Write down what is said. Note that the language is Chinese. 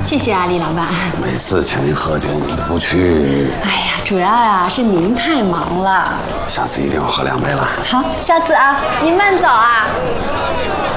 谢谢啊，李老板。 每次请您喝酒，你都不去。 哎呀，主要呀是您太忙了。 下次一定要喝2杯了。 好，下次啊，您慢走啊。